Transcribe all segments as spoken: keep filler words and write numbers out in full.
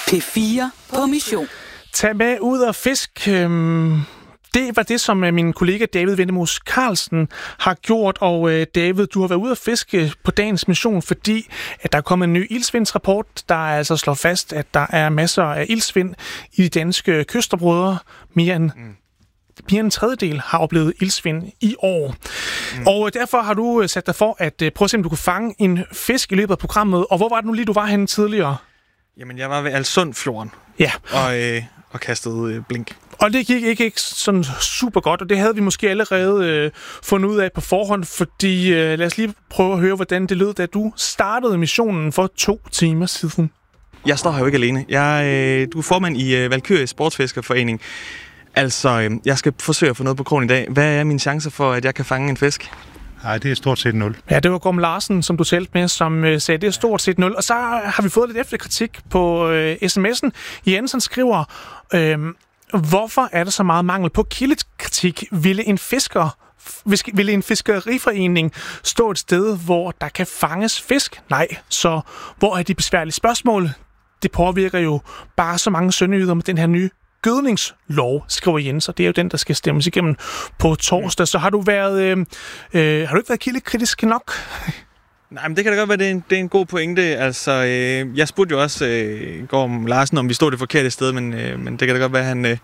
P fire på mission. Tag med ud og fisk. Øhm, det var det, som min kollega David Vendemus Carlsen har gjort. Og øh, David, du har været ude at fiske på dagens mission, fordi at der er kommet en ny iltsvindsrapport, der altså slår fast, at der er masser af iltsvind i de danske kystområder. Mere end, mm. mere end en tredjedel har oplevet iltsvind i år. Mm. Og derfor har du sat dig for at øh, prøve at se, om du kunne fange en fisk i løbet af programmet. Og hvor var det nu lige, du var henne tidligere? Jamen, jeg var ved Alsundfjorden. Ja. Og, øh, og kastede øh, blink. Og det gik ikke, ikke sådan super godt, og det havde vi måske allerede øh, fundet ud af på forhånd, fordi øh, lad os lige prøve at høre, hvordan det lød, da du startede missionen for to timer siden. Jeg står her jo ikke alene. Jeg, øh, du er formand i øh, Valkyrie Sportsfiskerforening. Altså, øh, jeg skal forsøge at få noget på krogen i dag. Hvad er mine chancer for, at jeg kan fange en fisk? Nej, det er stort set nul. Ja, det var Gorm Larsen, som du talte med, som øh, sagde, det er stort set nul. Og så har vi fået lidt efterkritik på øh, sms'en. Jensen skriver, øh, hvorfor er der så meget mangel på kildekritik? Ville en fisker, ville en fiskeriforening stå et sted, hvor der kan fanges fisk? Nej, så hvor er de besværlige spørgsmål? Det påvirker jo bare så mange sønderjyder med den her nye gødningslov, skriver Jens, og det er jo den, der skal stemmes igennem på torsdag. Så har du været, øh, øh, har du ikke været kildekritisk nok? Nej, men det kan da godt være, det er en, det er en god pointe. Altså, øh, jeg spurgte jo også øh, Gorm Larsen, om vi stod det forkerte sted, men, øh, men det kan da godt være, at han, øh,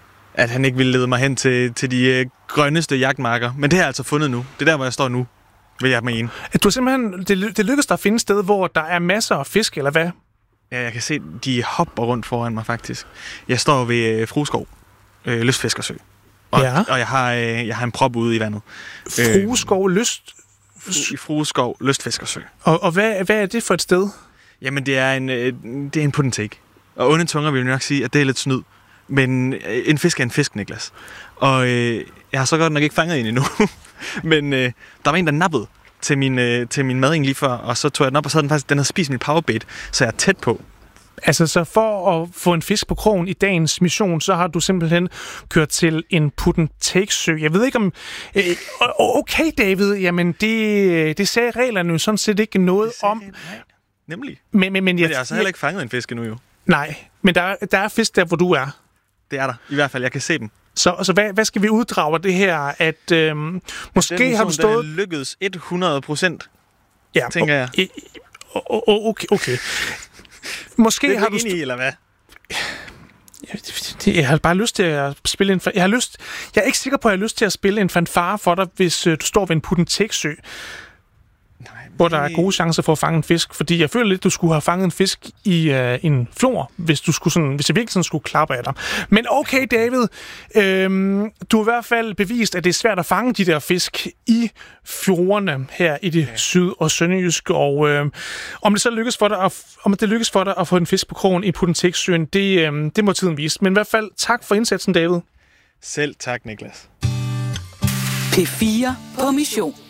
at han ikke ville lede mig hen til, til de øh, grønneste jagtmarker. Men det har jeg altså fundet nu. Det er der, hvor jeg står nu, vil jeg mene. Du har simpelthen, det, det lykkedes dig at finde et sted, hvor der er masser af fisk, eller hvad? Ja, jeg kan se, de hopper rundt foran mig, faktisk. Jeg står ved øh, Frueskov, øh, Lystfiskersø. Og, ja. og jeg, har, øh, jeg har en prop ude i vandet. Frueskov, Lyst... I Frueskov, Lystfiskersø. Og, og hvad, hvad er det for et sted? Jamen, det er en, øh, det er en put and take. Og onde tunger vil nok sige, at det er lidt snyd. Men øh, en fisk er en fisk, Niklas. Og øh, jeg har så godt nok ikke fanget en endnu. Men øh, der var en, der nappede til min, øh, til min mading lige før, og så tog jeg den op, og så havde den faktisk, den havde spist mit powerbait, så jeg er tæt på. Altså, så for at få en fisk på krogen i dagens mission, så har du simpelthen kørt til en put-and-take-sø. Jeg ved ikke om... Øh, okay, David, jamen det, det sagde reglerne jo sådan set ikke noget om. Nej, nemlig. Men, men, men, men jeg, jeg har så heller ikke fanget en fisk endnu, jo. Nej, men der, der er fisk der, hvor du er. Det er der. I hvert fald, jeg kan se dem. Så altså, hvad, hvad skal vi uddrage af det her? At øhm, måske den har du stået... Den er lykkedes hundrede procent, ja, tænker jeg. Okay, okay. Måske det er har du st- i, eller hvad? Jeg har bare lyst til at spille en... Jeg har lyst... Jeg er ikke sikker på, at jeg har lyst til at spille en fanfare for dig, hvis øh, du står ved en put-and-take-sø. Nej, hvor der er gode chancer for at fange en fisk. Fordi jeg føler lidt, du skulle have fanget en fisk i øh, en fjord, hvis du skulle sådan, hvis jeg virkelig sådan skulle klappe af dig. Men okay, David, øh, du har i hvert fald bevist, at det er svært at fange de der fisk i fjordene her i det ja. syd- og sønderjyske. Og øh, om det så lykkes for dig at, om det lykkes for dig at få en fisk på krogen i put-and-take-søen, det, øh, det må tiden vise. Men i hvert fald tak for indsatsen, David. Selv tak, Niklas. P fire på mission.